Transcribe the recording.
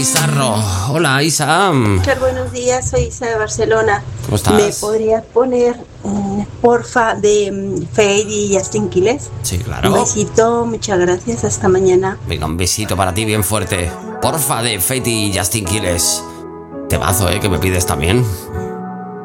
Pizarro. Hola, Isa. Buenos días, soy Isa de Barcelona. ¿Cómo estás? ¿Me podrías poner, porfa, de Fade y Justin Quiles? Sí, claro. Un besito, muchas gracias, hasta mañana. Venga, un besito para ti bien fuerte. Porfa, de Fate y Justin Quiles. Temazo, que me pides también.